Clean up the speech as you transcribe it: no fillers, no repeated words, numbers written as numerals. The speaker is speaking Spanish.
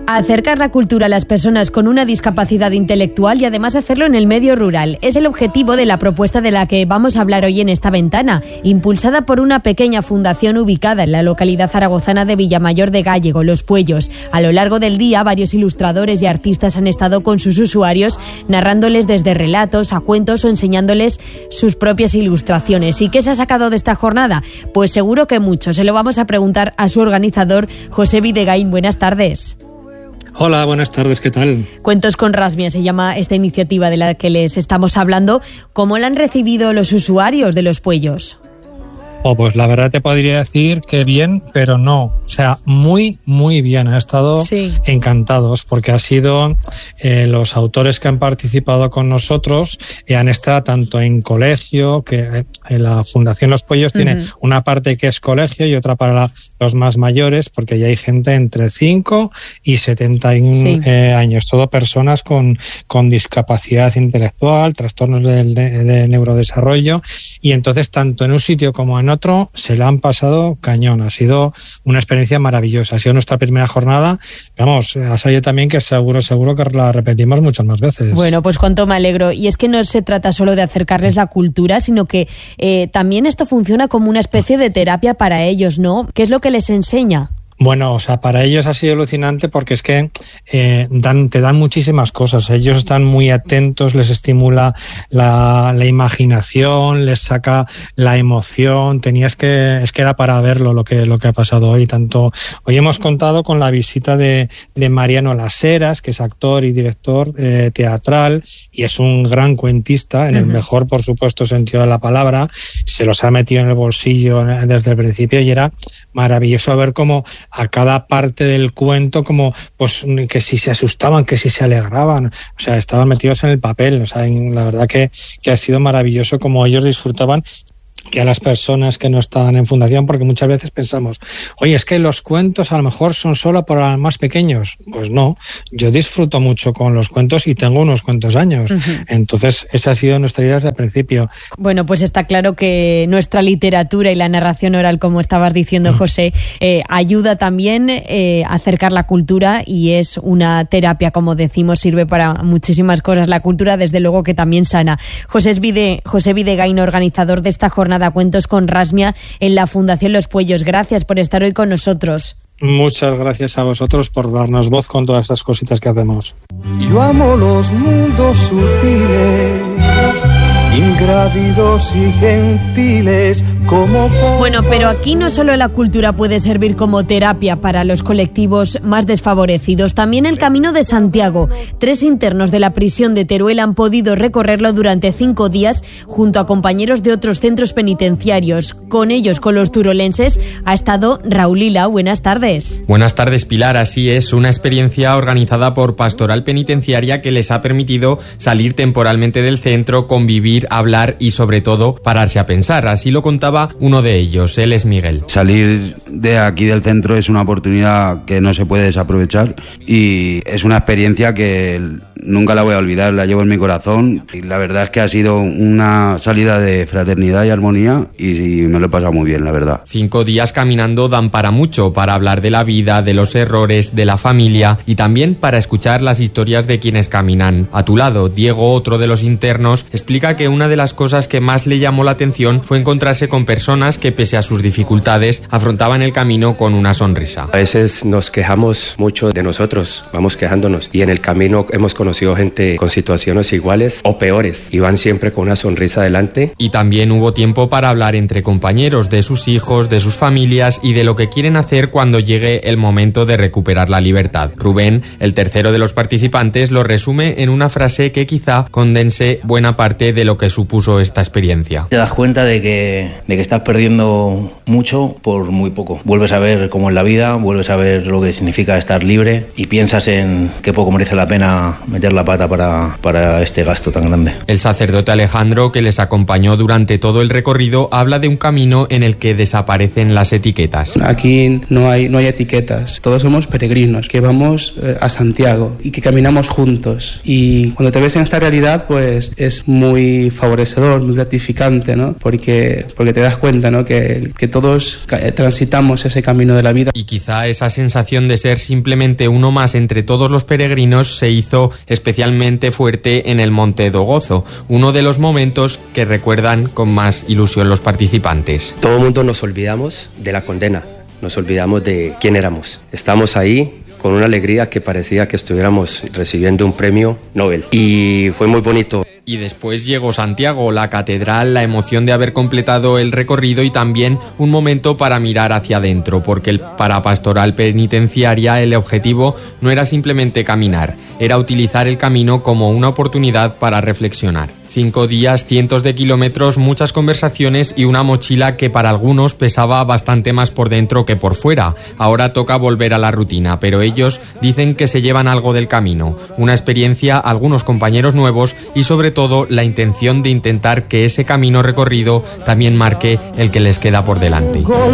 Acercar la cultura a las personas con una discapacidad intelectual y además hacerlo en el medio rural es el objetivo de la propuesta de la que vamos a hablar hoy en esta ventana, impulsada por una pequeña fundación ubicada en la localidad zaragozana de Villamayor de Gállego, Los Puellos. A lo largo del día, varios ilustradores y artistas han estado con sus usuarios, narrándoles desde relatos a cuentos o enseñándoles sus propias ilustraciones. ¿Y qué se ha sacado de esta jornada? Pues seguro que mucho. Se lo vamos a preguntar a su organizador, José Videgain. Buenas tardes. Hola, buenas tardes, ¿qué tal? Cuentos con Rasmia se llama esta iniciativa de la que les estamos hablando. ¿Cómo la han recibido los usuarios de Los Puellos? Pues la verdad te podría decir que bien, pero no. O sea, muy, muy bien. Han estado encantados porque ha sido los autores que han participado con nosotros han estado tanto en colegio, que en la Fundación Los Puellos tiene una parte que es colegio y otra para los más mayores, porque ya hay gente entre 5 y 71 años. Todo personas con discapacidad intelectual, trastornos de neurodesarrollo. Y entonces, tanto en un sitio como en otro, se la han pasado cañón. Ha sido una experiencia maravillosa. Ha sido nuestra primera jornada. Vamos, ha salido también que seguro que la repetimos muchas más veces. Bueno, pues cuánto me alegro. Y es que no se trata solo de acercarles la cultura, sino que también esto funciona como una especie de terapia para ellos, ¿no? ¿Qué es lo que les enseña? Bueno, o sea, para ellos ha sido alucinante porque es que te dan muchísimas cosas. Ellos están muy atentos, les estimula la imaginación, les saca la emoción. Es que era para verlo lo que ha pasado hoy. Hoy hemos contado con la visita de Mariano Las Heras, que es actor y director teatral y es un gran cuentista, en el mejor, por supuesto, sentido de la palabra. Se los ha metido en el bolsillo desde el principio y era maravilloso ver cómo a cada parte del cuento, como pues que si se asustaban, que si se alegraban, o sea, estaban metidos en el papel. O sea, la verdad que ha sido maravilloso como ellos disfrutaban, que a las personas que no estaban en fundación, porque muchas veces pensamos, oye, es que los cuentos a lo mejor son solo para los más pequeños. Pues no, yo disfruto mucho con los cuentos y tengo unos cuantos años. Entonces, esa ha sido nuestra idea desde el principio. Bueno, pues está claro que nuestra literatura y la narración oral, como estabas diciendo, José, ayuda también a acercar la cultura y es una terapia, como decimos, sirve para muchísimas cosas. La cultura, desde luego, que también sana. José Videgain, organizador de esta jornada Cuentos con Rasmia en la Fundación Los Puellos. Gracias por estar hoy con nosotros. Muchas gracias a vosotros por darnos voz con todas estas cositas que hacemos. Yo amo los mundos sutiles, ingrávidos y gentiles como... Bueno, pero aquí no solo la cultura puede servir como terapia para los colectivos más desfavorecidos, también el Camino de Santiago. 3 internos de la prisión de Teruel han podido recorrerlo durante 5 días junto a compañeros de otros centros penitenciarios. Con ellos, con los turolenses, ha estado Raúl Lila. Buenas tardes. Buenas tardes, Pilar. Así es, una experiencia organizada por Pastoral Penitenciaria que les ha permitido salir temporalmente del centro, convivir, hablar y sobre todo pararse a pensar. Así lo contaba uno de ellos. Él es Miguel. Salir de aquí del centro es una oportunidad que no se puede desaprovechar y es una experiencia que nunca la voy a olvidar, la llevo en mi corazón y la verdad es que ha sido una salida de fraternidad y armonía y me lo he pasado muy bien, la verdad. 5 días caminando dan para mucho, para hablar de la vida, de los errores, de la familia y también para escuchar las historias de quienes caminan a tu lado. Diego, otro de los internos, explica que una de las cosas que más le llamó la atención fue encontrarse con personas que, pese a sus dificultades, afrontaban el camino con una sonrisa. A veces nos quejamos mucho de nosotros, vamos quejándonos, y en el camino hemos conocido gente con situaciones iguales o peores, y van siempre con una sonrisa delante. Y también hubo tiempo para hablar entre compañeros de sus hijos, de sus familias y de lo que quieren hacer cuando llegue el momento de recuperar la libertad. Rubén, el tercero de los participantes, lo resume en una frase que quizá condense buena parte de lo que supuso esta experiencia. Te das cuenta de que estás perdiendo mucho por muy poco. Vuelves a ver cómo es la vida, vuelves a ver lo que significa estar libre y piensas en qué poco merece la pena meter meter la pata para este gasto tan grande. El sacerdote Alejandro, que les acompañó durante todo el recorrido, habla de un camino en el que desaparecen las etiquetas. Aquí no hay etiquetas, todos somos peregrinos que vamos a Santiago y que caminamos juntos, y cuando te ves en esta realidad pues es muy favorecedor, muy gratificante, ¿no? Porque te das cuenta, ¿no? que todos transitamos ese camino de la vida. Y quizá esa sensación de ser simplemente uno más entre todos los peregrinos se hizo especialmente fuerte en el Monte do Gozo, uno de los momentos que recuerdan con más ilusión los participantes. Todo el mundo nos olvidamos de la condena, nos olvidamos de quién éramos. Estamos ahí con una alegría que parecía que estuviéramos recibiendo un premio Nobel, y fue muy bonito. Y después llegó Santiago, la catedral, la emoción de haber completado el recorrido y también un momento para mirar hacia adentro, porque para Pastoral Penitenciaria el objetivo no era simplemente caminar, era utilizar el camino como una oportunidad para reflexionar. 5 días, cientos de kilómetros, muchas conversaciones y una mochila que para algunos pesaba bastante más por dentro que por fuera. Ahora toca volver a la rutina, pero ellos dicen que se llevan algo del camino, una experiencia, algunos compañeros nuevos y sobre todo la intención de intentar que ese camino recorrido también marque el que les queda por delante.